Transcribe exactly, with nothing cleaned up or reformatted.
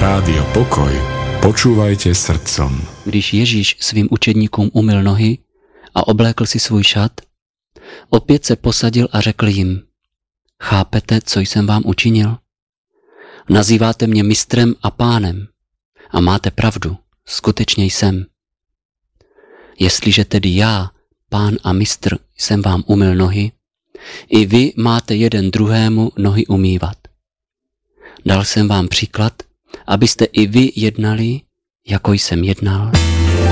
Rádio Pokoj počúvajte srdcom. Když Ježíš svým učedníkům umyl nohy a oblékl si svůj šat, opět se posadil a řekl jim: Chápete, co jsem vám učinil? Nazýváte mě mistrem a pánem a máte pravdu, skutečně jsem. Jestliže tedy já, pán a mistr, jsem vám umyl nohy, i vy máte jeden druhému nohy umývat. Dal jsem vám příklad, abyste i vy jednali, jako jsem jednal.